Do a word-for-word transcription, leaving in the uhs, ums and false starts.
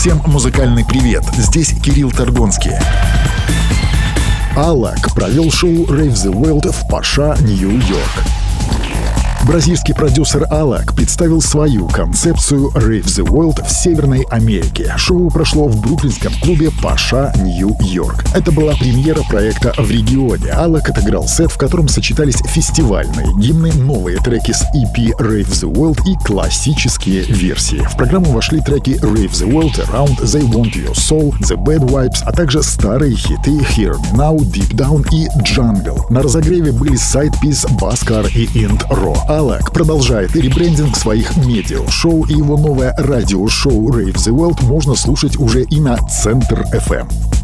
Всем музыкальный привет, здесь Кирилл Торгонский. Алак провел шоу Rave the World в Паша, Нью-Йорк. Бразильский продюсер Алак представил свою концепцию Rave the World в Северной Америке. Шоу прошло в бруклинском клубе Паша, Нью-Йорк. Это была премьера проекта в регионе. Алак отыграл сет, в котором сочетались фестивальные гимны, новые треки с и пи Rave the World и классические версии. В программу вошли треки Rave the World, Around, They Want Your Soul, The Bad Vibes, а также старые хиты Hear Me Now, Deep Down и Jungle. На разогреве были сайд-пис, бас-кар и интро. Алак продолжает ребрендинг своих медиа-шоу, и его новое радиошоу Rave the World можно слушать уже и на Центр эф эм.